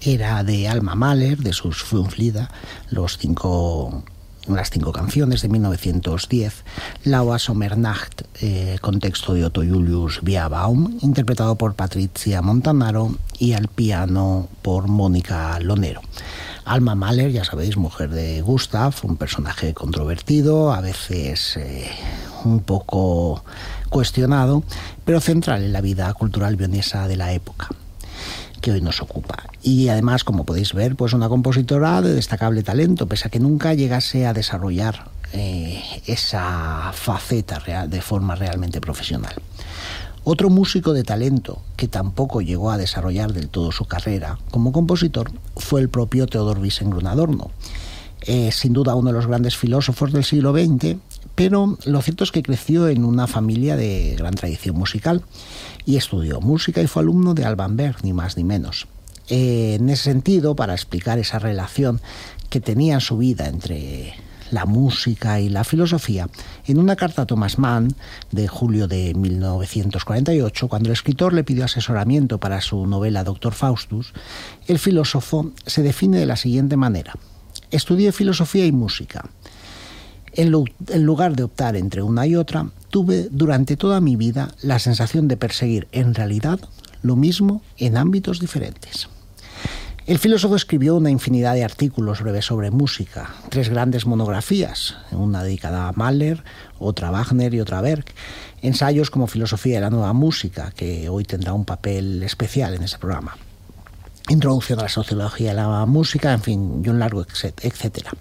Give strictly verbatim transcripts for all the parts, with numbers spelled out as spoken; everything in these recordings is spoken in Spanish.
era de Alma Mahler, de sus Fünflieder, los cinco, las cinco canciones de mil novecientos diez, Laua Sommernacht, eh, con texto de Otto Julius Bierbaum, interpretado por Patricia Montanaro, y al piano por Mónica Lonero. Alma Mahler, ya sabéis, mujer de Gustav, un personaje controvertido, a veces eh, un poco cuestionado, pero central en la vida cultural vienesa de la época que hoy nos ocupa. Y además, como podéis ver, pues una compositora de destacable talento, pese a que nunca llegase a desarrollar eh, esa faceta real, de forma realmente profesional. Otro músico de talento que tampoco llegó a desarrollar del todo su carrera como compositor fue el propio Theodor Wiesengrund Adorno, eh, sin duda uno de los grandes filósofos del siglo veinte, pero lo cierto es que creció en una familia de gran tradición musical y estudió música y fue alumno de Alban Berg, ni más ni menos. Eh, en ese sentido, para explicar esa relación que tenía en su vida entre la música y la filosofía, en una carta a Thomas Mann de julio de mil novecientos cuarenta y ocho, cuando el escritor le pidió asesoramiento para su novela Doctor Faustus, el filósofo se define de la siguiente manera: estudié filosofía y música. En, lo, en lugar de optar entre una y otra, tuve durante toda mi vida la sensación de perseguir en realidad lo mismo en ámbitos diferentes. El filósofo escribió una infinidad de artículos breves sobre música, tres grandes monografías, una dedicada a Mahler, otra a Wagner y otra a Berg, ensayos como Filosofía de la Nueva Música, que hoy tendrá un papel especial en ese programa, Introducción a la Sociología de la Música, en fin, y un largo etcétera.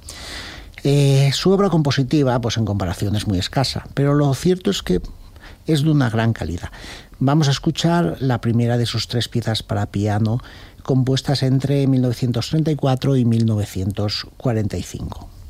Eh, su obra compositiva, pues en comparación, es muy escasa, pero lo cierto es que es de una gran calidad. Vamos a escuchar la primera de sus tres piezas para piano, compuestas entre mil novecientos treinta y cuatro y mil novecientos cuarenta y cinco.